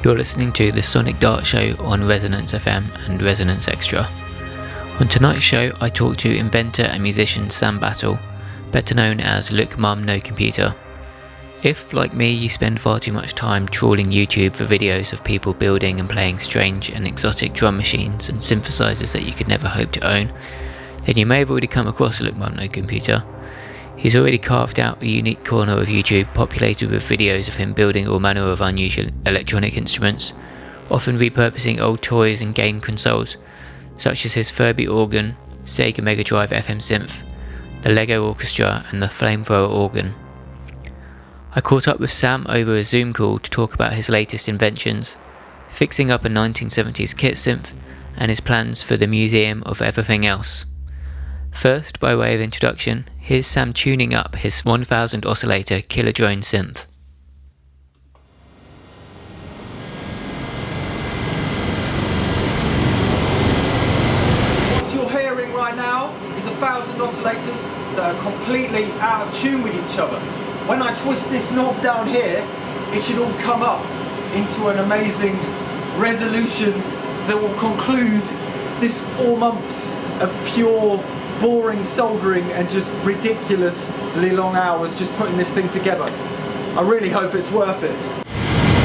You're listening to the Sonic Dart Show on Resonance FM and Resonance Extra. On tonight's show, I talk to inventor and musician Sam Battle, better known as Look Mum No Computer. If, like me, you spend far too much time trawling YouTube for videos of people building and playing strange and exotic drum machines and synthesizers that you could never hope to own, then you may have already come across Look Mum No Computer. He's already carved out a unique corner of YouTube populated with videos of him building all manner of unusual electronic instruments, often repurposing old toys and game consoles, such as his Furby organ, Sega Mega Drive FM synth, the Lego Orchestra and the Flamethrower organ. I caught up with Sam over a Zoom call to talk about his latest inventions, fixing up a 1970s kit synth, and his plans for the Museum of Everything Else. First, by way of introduction, here's Sam tuning up his 1000 oscillator Kilodrone synth. What you're hearing right now is 1,000 oscillators that are completely out of tune with each other. When I twist this knob down here, it should all come up into an amazing resolution that will conclude this 4 months of pure boring soldering and just ridiculously long hours just putting this thing together. I really hope it's worth it.